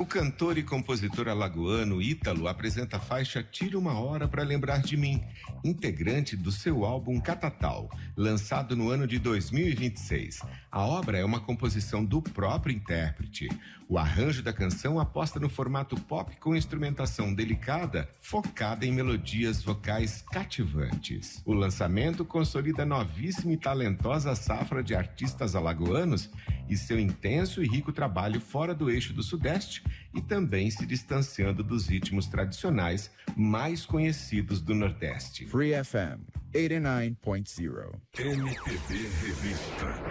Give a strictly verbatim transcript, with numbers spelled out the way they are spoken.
O cantor e compositor alagoano Ítalo apresenta a faixa Tira Uma Hora Pra Lembrar de Mim, integrante do seu álbum Catatal, lançado no ano de dois mil e vinte e seis. A obra é uma composição do próprio intérprete. O arranjo da canção aposta no formato pop com instrumentação delicada, focada em melodias vocais cativantes. O lançamento consolida a novíssima e talentosa safra de artistas alagoanos e seu intenso e rico trabalho fora do eixo do Sudeste e também se distanciando dos ritmos tradicionais mais conhecidos do Nordeste. Free F M oitenta e nove ponto zero. M P B Revista.